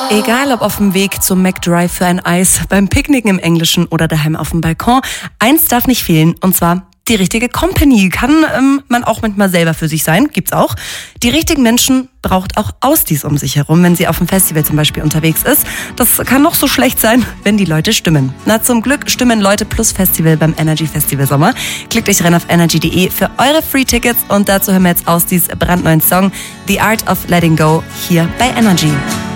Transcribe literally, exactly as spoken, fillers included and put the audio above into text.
Egal ob auf dem Weg zum McDrive für ein Eis, beim Picknicken im Englischen oder daheim auf dem Balkon, eins darf nicht fehlen, und zwar die richtige Company. Kann ähm, man auch manchmal selber für sich sein, gibt's auch. Die richtigen Menschen braucht auch Ausdies um sich herum, wenn sie auf dem Festival zum Beispiel unterwegs ist. Das kann noch so schlecht sein, wenn die Leute stimmen. Na, zum Glück stimmen Leute plus Festival beim Energy Festival Sommer. Klickt euch rein auf energy punkt de für eure Free-Tickets und dazu hören wir jetzt Ausdies brandneuen Song The Art of Letting Go hier bei Energy.